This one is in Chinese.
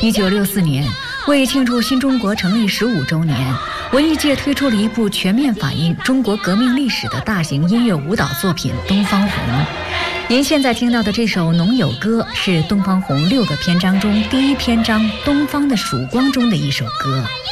1964年，为庆祝新中国成立15周年，文艺界推出了一部全面反映中国革命历史的大型音乐舞蹈作品《东方红》。您现在听到的这首《农友歌》是《东方红》6个篇章中第一篇章《东方的曙光》中的一首歌。